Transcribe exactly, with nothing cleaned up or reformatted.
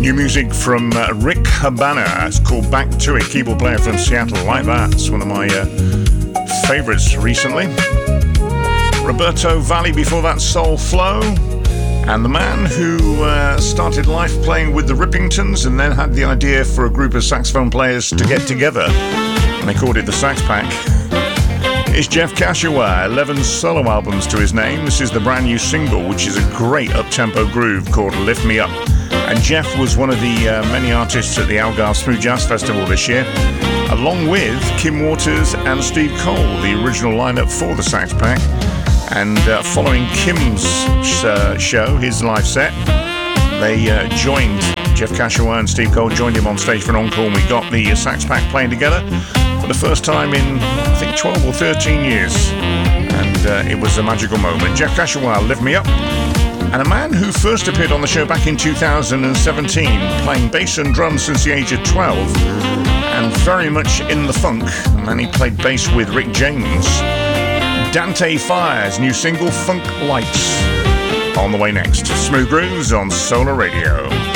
New music from uh, Rick Habana. It's called Back to It. Keyboard player from Seattle. Like that. It's one of my uh, favorites recently. Roberto Valli before that, Soul Flow. And the man who uh, started life playing with the Rippingtons and then had the idea for a group of saxophone players to get together. And they called it the Sax Pack. It's Jeff Kashiwa, eleven solo albums to his name. This is the brand new single, which is a great up-tempo groove called Lift Me Up. And Jeff was one of the uh, many artists at the Algarve Smooth Jazz Festival this year, along with Kim Waters and Steve Cole, the original lineup for the Sax Pack. And uh, following Kim's uh, show, his live set, they uh, joined, Jeff Kashiwa and Steve Cole joined him on stage for an encore, and we got the uh, Sax Pack playing together for the first time in, I think, twelve or thirteen years. And uh, it was a magical moment. Jeff Kashiwa, Lift Me Up. And a man who first appeared on the show back in two thousand seventeen, playing bass and drums since the age of twelve, and very much in the funk. And he played bass with Rick James. Dante Fire's new single, Funk Lights. On the way next. Smooth Grooves on Solar Radio.